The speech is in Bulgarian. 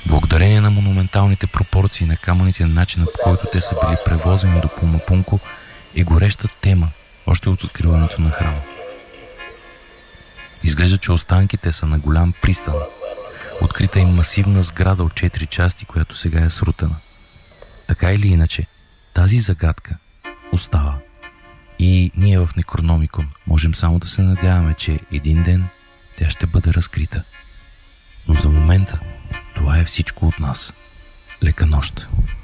Благодарение на монументалните пропорции на камъните, на начина, по който те са били превозени до Пумапунко, е гореща тема още от откриването на храма. Изглежда, че останките са на голям пристан. Открита е масивна сграда от 4 части, която сега е срутена. Така или иначе, тази загадка остава. И ние в Некрономикон можем само да се надяваме, че един ден тя ще бъде разкрита. Но за момента това е всичко от нас. Лека нощ!